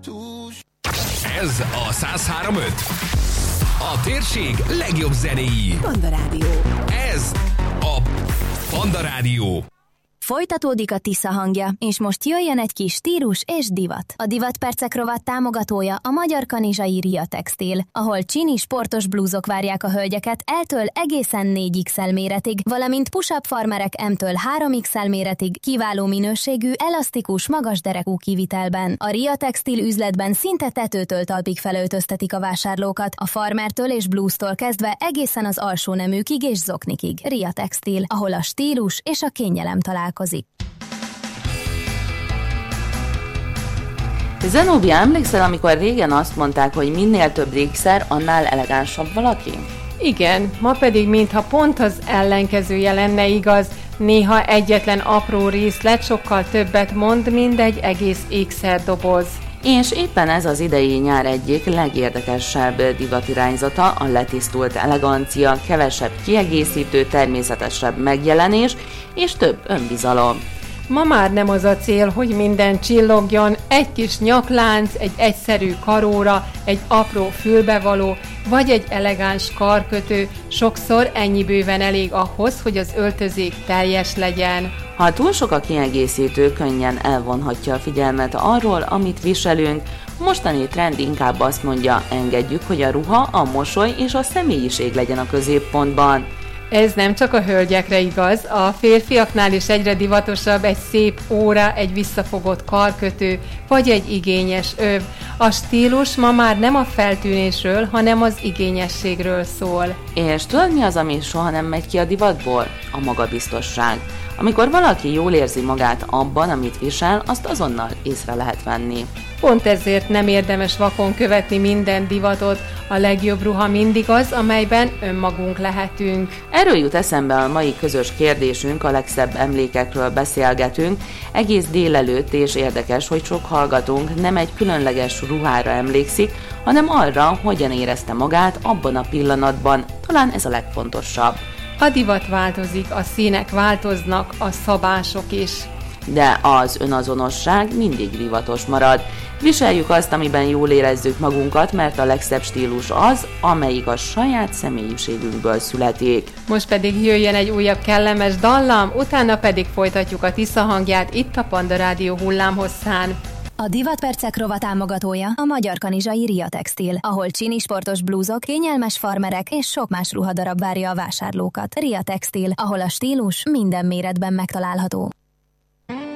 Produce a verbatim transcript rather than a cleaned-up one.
Ez a száz három pont öt. A térség legjobb zenéi. Panda Rádió. Ez a Panda Rádió. Folytatódik a Tisza hangja, és most jöjjön egy kis stílus és divat. A Divatpercek rovat támogatója a magyar kanizsai Ria Textil, ahol csini sportos blúzok várják a hölgyeket L-től egészen négy iksz el méretig, valamint push-up farmerek M-től három iksz el méretig, kiváló minőségű, elasztikus, magas derekú kivitelben. A Ria Textil üzletben szinte tetőtől talpig felöltöztetik a vásárlókat, a farmertől és blúztól kezdve egészen az alsó neműkig és zoknikig. Ria Textil, ahol a stílus és a kényelem találkozik. Zenóbia, emlékszel, amikor régen azt mondták, hogy minél több ékszer, annál elegánsabb valaki? Igen, ma pedig mintha pont az ellenkezője lenne igaz. Néha egyetlen apró részlet sokkal többet mond, mint egy egész ékszerdoboz. És éppen ez az idei nyár egyik legérdekesebb divatirányzata, a letisztult elegancia, kevesebb kiegészítő, természetesebb megjelenés és több önbizalom. Ma már nem az a cél, hogy minden csillogjon, egy kis nyaklánc, egy egyszerű karóra, egy apró fülbevaló, vagy egy elegáns karkötő, sokszor ennyi bőven elég ahhoz, hogy az öltözék teljes legyen. Ha túl sok a kiegészítő, könnyen elvonhatja a figyelmet arról, amit viselünk. Mostani trend inkább azt mondja, engedjük, hogy a ruha, a mosoly és a személyiség legyen a középpontban. Ez nem csak a hölgyekre igaz, a férfiaknál is egyre divatosabb egy szép óra, egy visszafogott karkötő, vagy egy igényes öv. A stílus ma már nem a feltűnésről, hanem az igényességről szól. És tudod, mi az, ami soha nem megy ki a divatból? A magabiztosság. Amikor valaki jól érzi magát abban, amit visel, azt azonnal észre lehet venni. Pont ezért nem érdemes vakon követni minden divatot. A legjobb ruha mindig az, amelyben önmagunk lehetünk. Erről jut eszembe a mai közös kérdésünk, a legszebb emlékekről beszélgetünk. Egész délelőtt, és érdekes, hogy sok hallgatónk nem egy különleges ruhára emlékszik, hanem arra, hogyan érezte magát abban a pillanatban. Talán ez a legfontosabb. A divat változik, a színek változnak, a szabások is. De az önazonosság mindig divatos marad. Viseljük azt, amiben jól érezzük magunkat, mert a legszebb stílus az, amelyik a saját személyiségünkből születik. Most pedig jöjjön egy újabb kellemes dallam, utána pedig folytatjuk a Tisza hangját itt a Panda Rádió hullámhosszán. A Divatpercek rovat támogatója a magyar kanizsai Ria Textil, ahol csini sportos blúzok, kényelmes farmerek és sok más ruhadarab várja a vásárlókat. Ria Textil, ahol a stílus minden méretben megtalálható.